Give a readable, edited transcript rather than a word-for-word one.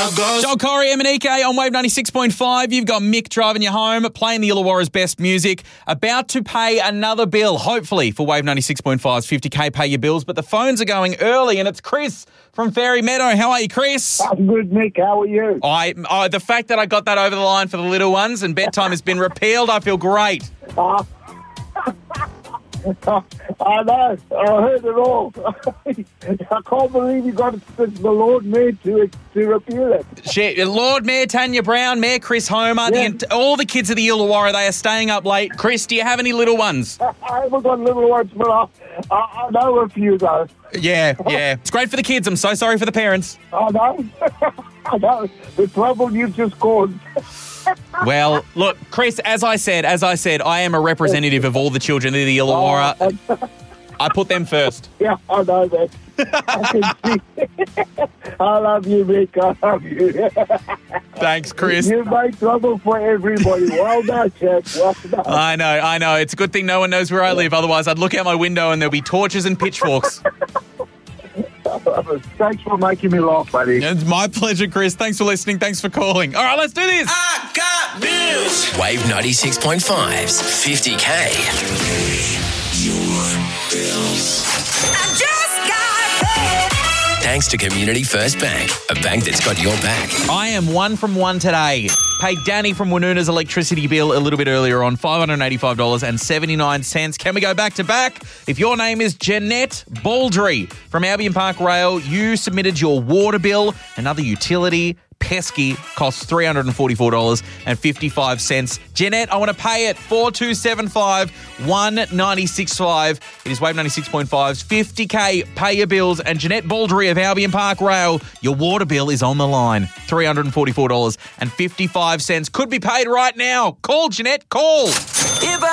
how it goes. Joel Corey, Emanike on Wave 96.5. You've got Mick driving you home, playing the Illawarra's best music, about to pay another bill, hopefully, for Wave 96.5's 50K Pay Your Bills. But the phones are going early, and it's Chris from Fairy Meadow. How are you, Chris? I'm good, Nick. How are you? The fact that I got that over the line for the little ones and bedtime has been repealed, I feel great. I know. I heard it all. I can't believe you got the Lord Mayor to repeal it. Lord Mayor Tanya Brown, Mayor Chris Homer, all the kids of the Illawarra, they are staying up late. Chris, do you have any little ones? I haven't got little ones, but I know a few, though. Yeah. It's great for the kids. I'm so sorry for the parents. I know. I know. The trouble you've just caused. Well, look, Chris, as I said, I am a representative of all the children of the Illawarra. I put them first. Yeah, I know that. I can see. I love you, Mick. I love you. Thanks, Chris. You make trouble for everybody. Well done, chap. Well done. I know. It's a good thing no one knows where I live. Otherwise, I'd look out my window and there'll be torches and pitchforks. Thanks for making me laugh, buddy. It's my pleasure, Chris. Thanks for listening. Thanks for calling. All right, let's do this. I got bills. Wave 96.5's 50K. I just got paid. Thanks to Community First Bank, a bank that's got your back. I am 1 from 1 today. Paid Danny from Woonuna's electricity bill a little bit earlier on, $585.79. Can we go back to back? If your name is Jeanette Baldry from Albion Park Rail, you submitted your water bill, another utility. Pesky costs $344.55. Jeanette, I want to pay it. 4275 1965. It is Wave 96.5's 50K Pay Your Bills. And Jeanette Baldry of Albion Park Rail, your water bill is on the line. $344.55. Could be paid right now. Call, Jeanette. Call.